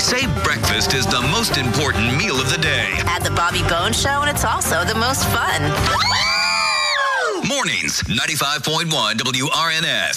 Say breakfast is the most important meal of the day. At the Bobby Bones Show, and it's also the most fun. Mornings, 95.1 WRNS.